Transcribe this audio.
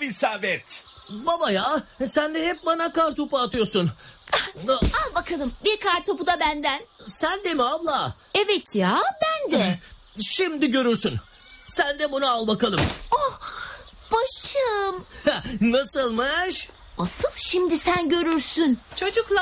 isabet. Baba ya, sen de hep bana kartopu atıyorsun. Al bakalım, bir kartopu da benden. Sen de mi abla? Evet ya, ben de. Şimdi görürsün. Sen de bunu al bakalım. Oh, başım. Nasılmış? Asıl şimdi sen görürsün. Çocuklar.